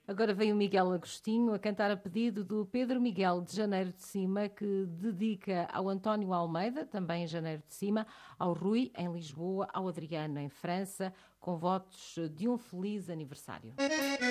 Agora vem o Miguel Agostinho a cantar a pedido do Pedro Miguel de Janeiro de Cima, que dedica ao António Almeida, também em Janeiro de Cima, ao Rui, em Lisboa, ao Adriano, em França, com votos de um feliz aniversário.